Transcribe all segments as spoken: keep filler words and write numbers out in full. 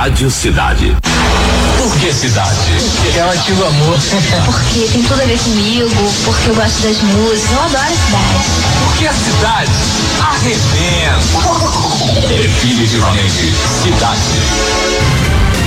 Rádio Cidade. Por que Cidade? Porque é um antigo amor. Porque tem tudo a ver comigo, porque eu gosto das músicas, eu adoro a cidade. Porque a cidade arrebenta. Definitivamente Cidade.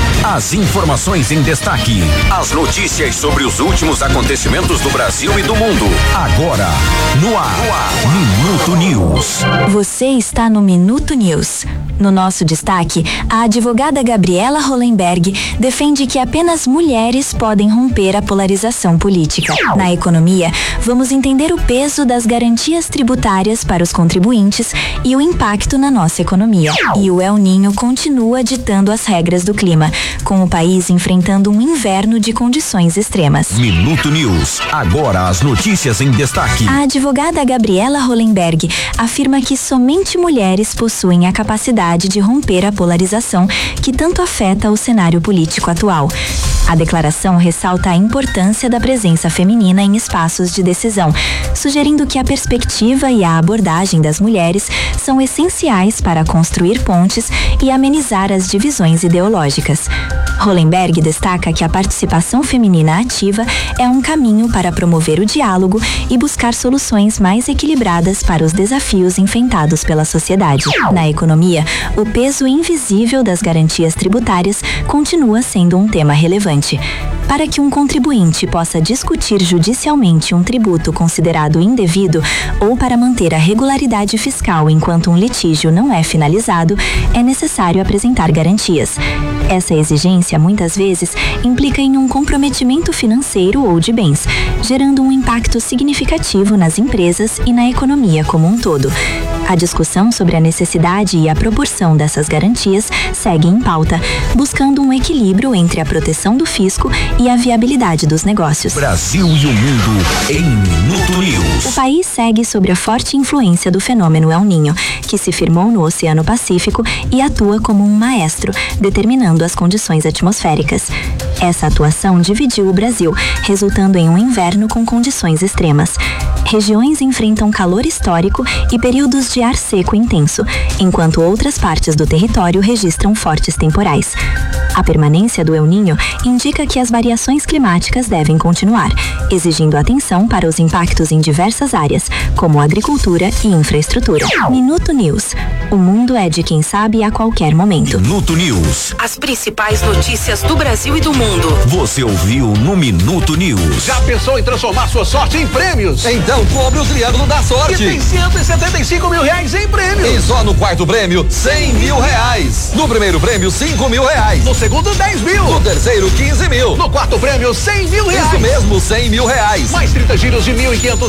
As informações em destaque. As notícias sobre os últimos acontecimentos do Brasil e do mundo. Agora, no ar, no ar. Minuto News. Você está no Minuto News. No nosso destaque, a advogada Gabriela Hollenberg defende que apenas mulheres podem romper a polarização política. Na economia, vamos entender o peso das garantias tributárias para os contribuintes e o impacto na nossa economia. E o El Niño continua ditando as regras do clima, com o país enfrentando um inverno de condições extremas. Minuto News. Agora as notícias em destaque. A advogada Gabriela Hollenberg afirma que somente mulheres possuem a capacidade de romper a polarização que tanto afeta o cenário político atual. A declaração ressalta a importância da presença feminina em espaços de decisão, sugerindo que a perspectiva e a abordagem das mulheres são essenciais para construir pontes e amenizar as divisões ideológicas. Hollenberg destaca que a participação feminina ativa é um caminho para promover o diálogo e buscar soluções mais equilibradas para os desafios enfrentados pela sociedade. Na economia, o peso invisível das garantias tributárias continua sendo um tema relevante. Para que um contribuinte possa discutir judicialmente um tributo considerado indevido ou para manter a regularidade fiscal enquanto um litígio não é finalizado, é necessário apresentar garantias. Essa exigência, muitas vezes, implica em um comprometimento financeiro ou de bens, gerando um impacto significativo nas empresas e na economia como um todo. A discussão sobre a necessidade e a proporção dessas garantias segue em pauta, buscando um equilíbrio entre a proteção do fisco e a viabilidade dos negócios. Brasil e o mundo em Minuto News. O país segue sob a forte influência do fenômeno El Niño, que se firmou no Oceano Pacífico e atua como um maestro, determinando as condições atmosféricas. Essa atuação dividiu o Brasil, resultando em um inverno com condições extremas. Regiões enfrentam calor histórico e períodos de ar seco intenso, enquanto outras partes do território registram fortes temporais. A permanência do El Niño indica que as variações climáticas devem continuar, exigindo atenção para os impactos em diversas áreas, como agricultura e infraestrutura. Minuto News. O mundo é de quem sabe a qualquer momento. Minuto News. As principais notícias do Brasil e do mundo. Você ouviu no Minuto News. Já pensou em transformar sua sorte em prêmios? Então cobre o Triângulo da Sorte. Que tem cento e setenta e cinco mil reais em prêmios. E só no quarto prêmio, cem mil reais. No primeiro prêmio, cinco mil reais. No segundo, dez mil. No terceiro, quinze mil. No quarto prêmio, cem mil reais. Isso mesmo, cem mil reais. Mais trinta giros de mil e quinhentos